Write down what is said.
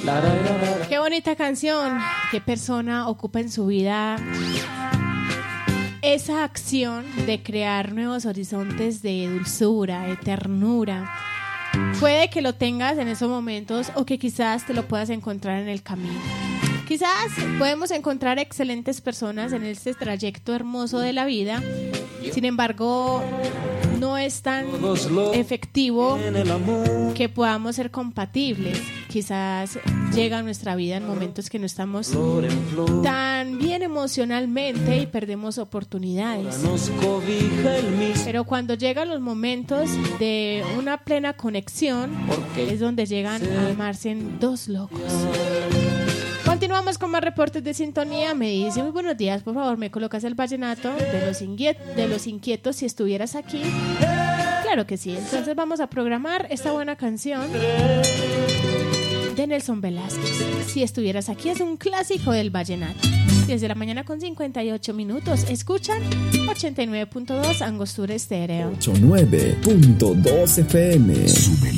Qué bonita canción. ¿Qué persona ocupa en su vida esa acción de crear nuevos horizontes de dulzura, de ternura? Puede que lo tengas en esos momentos o que quizás te lo puedas encontrar en el camino. Quizás podemos encontrar excelentes personas en este trayecto hermoso de la vida. Sin embargo, no es tan efectivo que podamos ser compatibles. Quizás llega a nuestra vida en momentos que no estamos tan bien emocionalmente y perdemos oportunidades. Pero cuando llegan los momentos de una plena conexión, es donde llegan a amarse en dos locos. Continuamos con más reportes de sintonía. Me dice: muy buenos días, por favor, ¿me colocas el vallenato de los inquietos si estuvieras aquí? Claro que sí. Entonces vamos a programar esta buena canción de Nelson Velázquez. Si estuvieras aquí, es un clásico del vallenato. Desde la mañana con 58 minutos. Escuchan 89.2 Angostura Estéreo. 89.2 FM. Súbele.